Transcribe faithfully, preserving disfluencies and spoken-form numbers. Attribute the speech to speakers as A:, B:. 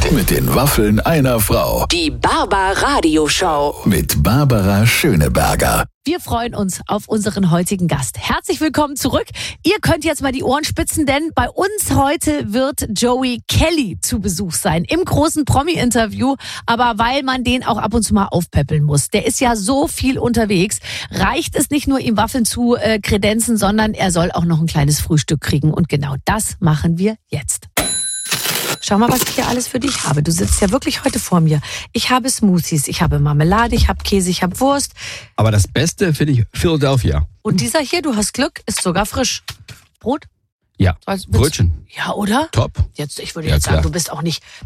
A: Mit den Waffeln einer Frau.
B: Die Barbara-Radio-Show.
A: Mit Barbara Schöneberger.
C: Wir freuen uns auf unseren heutigen Gast. Herzlich willkommen zurück. Ihr könnt jetzt mal die Ohren spitzen, denn bei uns heute wird Joey Kelly zu Besuch sein im großen Promi-Interview. Aber weil man den auch ab und zu mal aufpäppeln muss. Der ist ja so viel unterwegs. Reicht es nicht nur, ihm Waffeln zu äh, kredenzen, sondern er soll auch noch ein kleines Frühstück kriegen. Und genau das machen wir jetzt. Schau mal, was ich hier alles für dich habe. Du sitzt ja wirklich heute vor mir. Ich habe Smoothies, ich habe Marmelade, ich habe Käse, ich habe Wurst.
D: Aber das Beste finde ich Philadelphia.
C: Und dieser hier, du hast Glück, ist sogar frisch. Brot?
D: Ja,
C: Also,
D: Brötchen.
C: Ja, oder?
D: Top.
C: Jetzt, ich würde
D: Ja,
C: jetzt sagen,
D: klar.
C: du bist auch nicht